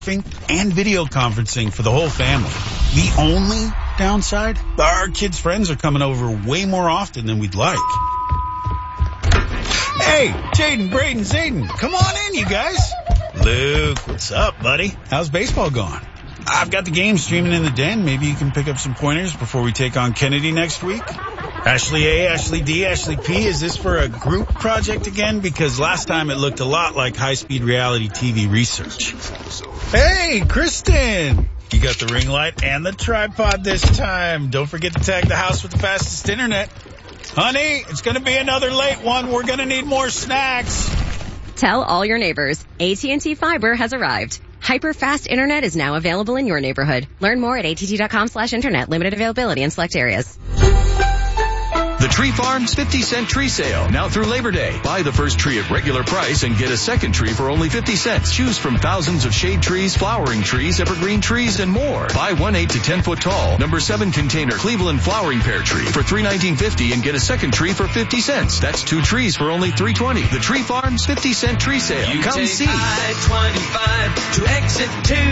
and video conferencing for the whole family. The only downside? Our kids' friends are coming over way more often than we'd like. Hey, Jaden, Braden, Zayden, come on in, you guys. Luke, what's up, buddy? How's baseball going? I've got the game streaming in the den. Maybe you can pick up some pointers before we take on Kennedy next week. Ashley A, Ashley D, Ashley P, is this for a group project again? Because last time it looked a lot like high-speed reality TV research. Hey, Kristen! You got the ring light and the tripod this time. Don't forget to tag the house with the fastest internet. Honey, it's going to be another late one. We're going to need more snacks. Tell all your neighbors, AT&T Fiber has arrived. Hyper-fast internet is now available in your neighborhood. Learn more at att.com/internet. Limited availability in select areas. The Tree Farm's 50-cent tree sale, now through Labor Day. Buy the first tree at regular price and get a second tree for only 50 cents. Choose from thousands of shade trees, flowering trees, evergreen trees, and more. Buy one 8 to 10 foot tall, number 7 container Cleveland flowering pear tree for $319.50 and get a second tree for 50 cents. That's 2 trees for only $320. The Tree Farm's 50-cent tree sale. Come see. I-25 to exit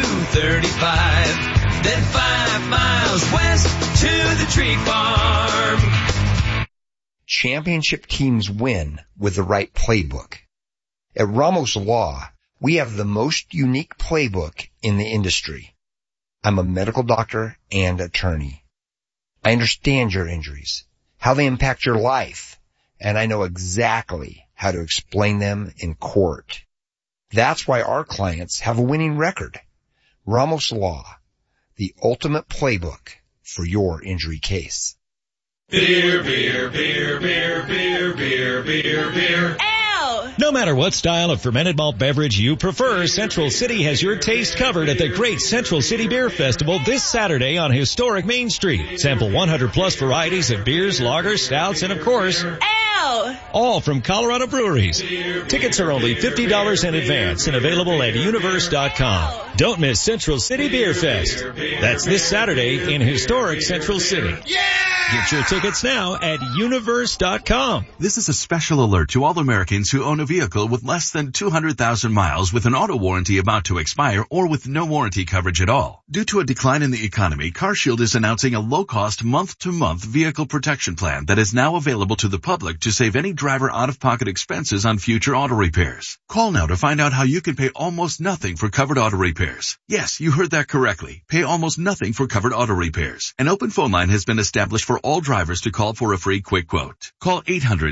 235, then 5 miles west to the Tree Farm. Championship teams win with the right playbook. At Ramos Law, we have the most unique playbook in the industry. I'm a medical doctor and attorney. I understand your injuries, how they impact your life, and I know exactly how to explain them in court. That's why our clients have a winning record. Ramos Law, the ultimate playbook for your injury case. Beer, beer, beer, beer, beer, beer, beer, beer. Ow! No matter what style of fermented malt beverage you prefer, Central City has your taste covered at the Great Central City Beer Festival this Saturday on historic Main Street. Sample 100 plus varieties of beers, lagers, stouts, and of course, all from Colorado breweries. Tickets are only $50 in advance and available at universe.com. Don't miss Central City Beer Fest. That's this Saturday in historic Central City. Yeah! Get your tickets now at universe.com. This is a special alert to all Americans who own a vehicle with less than 200,000 miles with an auto warranty about to expire or with no warranty coverage at all. Due to a decline in the economy, CarShield is announcing a low-cost month-to-month vehicle protection plan that is now available to the public to save any driver out-of-pocket expenses on future auto repairs. Call now to find out how you can pay almost nothing for covered auto repairs. Yes, you heard that correctly. Pay almost nothing for covered auto repairs. An open phone line has been established for all drivers to call for a free quick quote. Call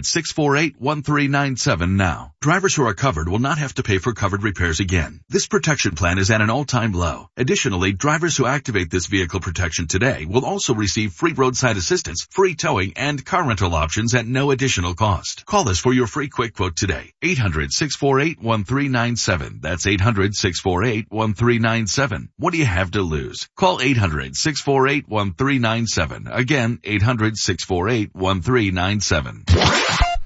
800-648-1397 now. Drivers who are covered will not have to pay for covered repairs again. This protection plan is at an all-time low. Additionally, drivers who activate this vehicle protection today will also receive free roadside assistance, free towing, and car rental options at no additional cost. Call us for your free quick quote today. 800-648-1397. That's 800-648-1397. What do you have to lose? Call 800-648-1397. Again, 800-648-1397.